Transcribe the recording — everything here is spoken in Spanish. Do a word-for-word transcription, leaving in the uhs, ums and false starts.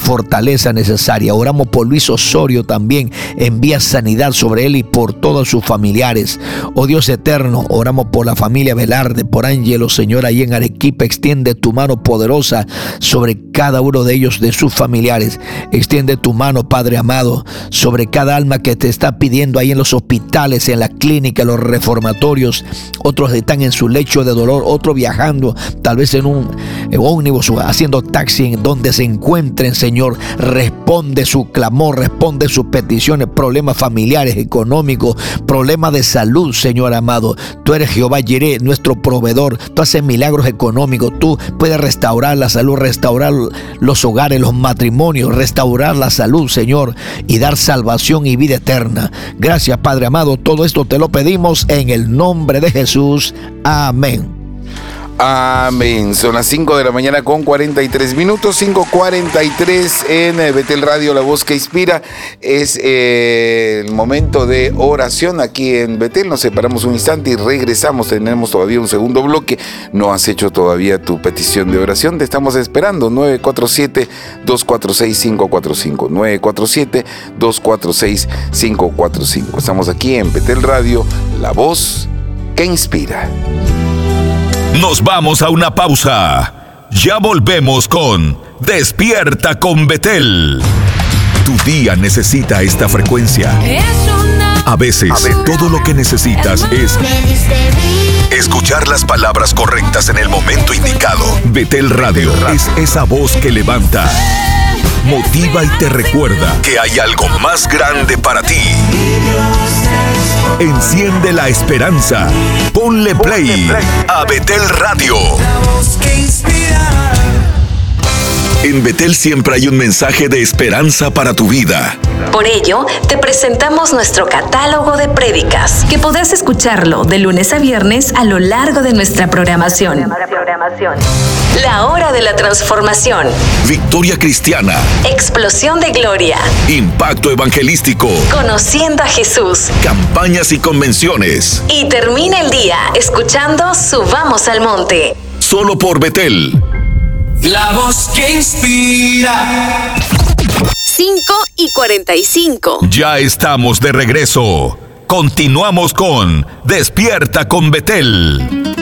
fortaleza necesaria. Oramos por Luis Osorio también. Envía sanidad sobre él y por todos sus familiares. Oh Dios eterno, oramos por la familia Velarde, por Ángelo, Señor, ahí en Arequipa. Extiende tu mano poderosa sobre cada uno de ellos, de sus familiares. Extiende tu mano, Padre amado, sobre cada alma que te está pidiendo ahí en los hospitales, en la clínica, en los reformatorios. Otros están en su lecho de dolor, otros viajando, tal vez en un ómnibus, haciendo taxi, en donde se encuentren, Señor. Responde su clamor, responde sus peticiones, problemas familiares, económicos, problemas de salud, Señor amado. Tú eres Jehová Jireh, nuestro proveedor. Tú haces milagros económicos. Tú puedes restaurar la salud, restaurar los hogares, los matrimonios, restaurar la salud, Señor, y dar salvación y vida eterna. Gracias, Padre amado. Todo esto te lo pedimos en el nombre de Jesús. Amén. Amén. Son las cinco de la mañana con cuarenta y tres minutos, cinco cuarenta y tres en Betel Radio, la voz que inspira. Es eh, el momento de oración aquí en Betel. Nos separamos un instante y regresamos. Tenemos todavía un segundo bloque. No has hecho todavía tu petición de oración. Te estamos esperando. nueve cuatro siete, dos cuatro seis, cinco cuatro cinco. nueve cuatro siete, dos cuatro seis, cinco cuatro cinco. Estamos aquí en Betel Radio, la voz que inspira. Nos vamos a una pausa. Ya volvemos con Despierta con Betel. Tu día necesita esta frecuencia. A veces, todo lo que necesitas es escuchar las palabras correctas en el momento indicado. Betel Radio es esa voz que levanta, motiva y te recuerda que hay algo más grande para ti. Enciende la esperanza. Ponle play a Betel Radio. En Betel siempre hay un mensaje de esperanza para tu vida. Por ello, te presentamos nuestro catálogo de prédicas, que podrás escucharlo de lunes a viernes a lo largo de nuestra programación. La hora de la transformación. Victoria cristiana. Explosión de gloria. Impacto evangelístico. Conociendo a Jesús. Campañas y convenciones. Y termina el día escuchando Subamos al Monte. Solo por Betel. La voz que inspira. cinco y cuarenta y cinco. Ya estamos de regreso. Continuamos con Despierta con Betel.